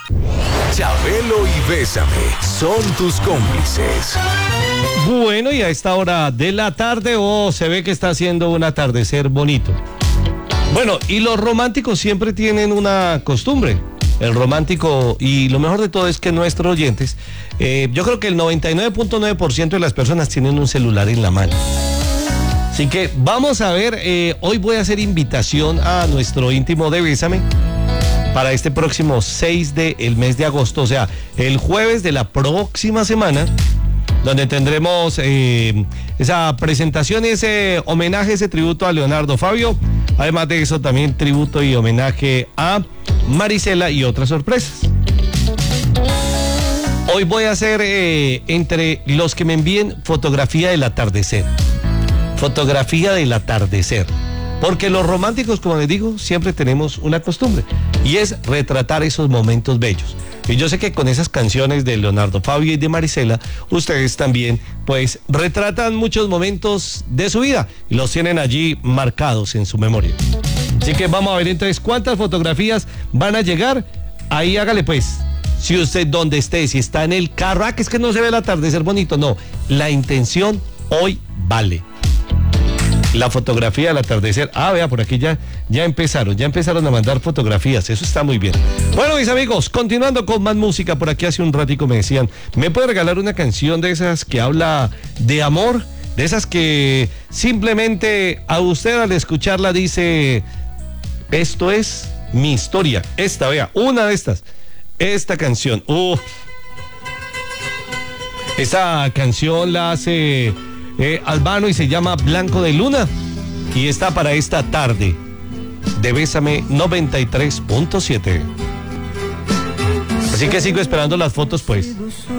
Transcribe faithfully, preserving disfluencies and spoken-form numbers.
Chabelo y Bésame son tus cómplices. Bueno, y a esta hora de la tarde, oh, se ve que está haciendo un atardecer bonito. Bueno, y los románticos siempre tienen una costumbre. El romántico, y lo mejor de todo es que nuestros oyentes, eh, yo creo que el noventa y nueve punto nueve por ciento de las personas tienen un celular en la mano. Así que vamos a ver, eh, hoy voy a hacer invitación a nuestro íntimo de Bésame para este próximo seis del mes de agosto, o sea, el jueves de la próxima semana, donde tendremos eh, esa presentación, ese homenaje, ese tributo a Leonardo Fabio. Además de eso, también tributo y homenaje a Marisela y otras sorpresas. Hoy voy a hacer eh, entre los que me envíen fotografía del atardecer. Fotografía del atardecer. Porque los románticos, como les digo, siempre tenemos una costumbre, y es retratar esos momentos bellos. Y yo sé que con esas canciones de Leonardo Fabio y de Marisela, ustedes también, pues, retratan muchos momentos de su vida y los tienen allí marcados en su memoria. Así que vamos a ver entonces cuántas fotografías van a llegar. Ahí hágale pues. Si usted donde esté, si está en el carro, ah, que es que no se ve el atardecer bonito, no. La intención hoy vale. La fotografía del atardecer. Ah, vea, por aquí ya, ya empezaron, ya empezaron a mandar fotografías. Eso está muy bien. Bueno, mis amigos, continuando con más música, por aquí hace un ratico me decían, ¿me puede regalar una canción de esas que habla de amor? De esas que simplemente a usted al escucharla dice, esto es mi historia. Esta, vea, una de estas. Esta canción. Uf. Esta canción la hace Eh, Albano y se llama Blanco de Luna, y está para esta tarde de Bésame noventa y tres punto siete. Así que sigo esperando las fotos pues.